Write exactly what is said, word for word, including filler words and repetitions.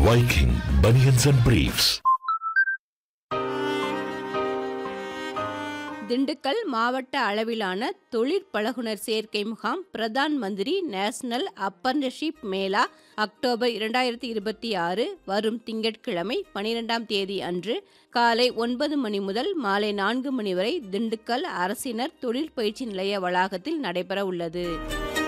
Viking Bunions and Briefs. Dindigul மாவட்ட அளவிலான தொழிற்பழகுனர் சேர்க்கை முகாம் Pradhan Mantri national apprenticeship Mela October இரண்டாயிரத்தி இருபத்தி ஆறு வரும் திங்கட்கிழமை பனிரெண்டாம் தேதி அன்று காலை ஒன்பது மணி முதல் மாலை நான்கு மணி வரை திண்டுக்கல் அரசினர் தொழிற்பயிற்சி நிலைய வளாகத்தில் நடைபெற உள்ளது.